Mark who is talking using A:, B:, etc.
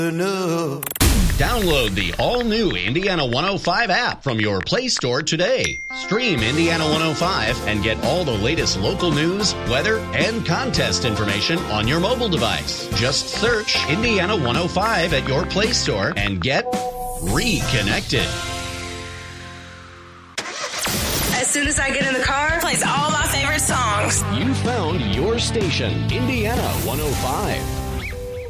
A: Download the all-new Indiana 105 app from your Play Store today. Stream Indiana 105 and get all the latest local news, weather, and contest information on your mobile device. Just search Indiana 105 at your Play Store and get reconnected.
B: As soon as I get in the car, it plays all my favorite songs.
A: You found your station, Indiana 105.